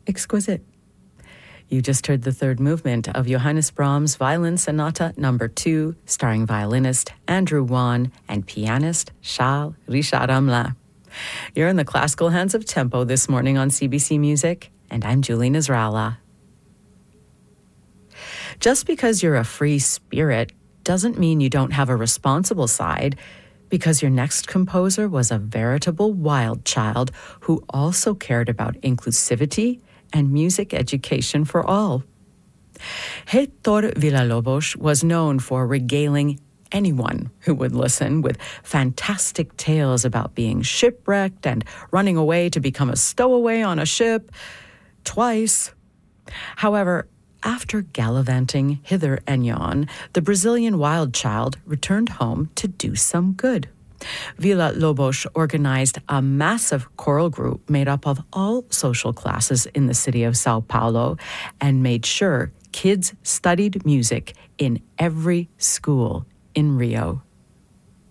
exquisite. You just heard the third movement of Johannes Brahms' Violin Sonata No. 2, starring violinist Andrew Wan and pianist Charles Richard Hamelin. You're in the classical hands of tempo this morning on CBC Music, and I'm Julie Nasrallah. Just because you're a free spirit doesn't mean you don't have a responsible side, because your next composer was a veritable wild child who also cared about inclusivity and music education for all. Héctor Villa-Lobos was known for regaling anyone who would listen with fantastic tales about being shipwrecked and running away to become a stowaway on a ship twice. However, after gallivanting hither and yon, the Brazilian wild child returned home to do some good. Villa-Lobos organized a massive choral group made up of all social classes in the city of Sao Paulo and made sure kids studied music in every school in Rio.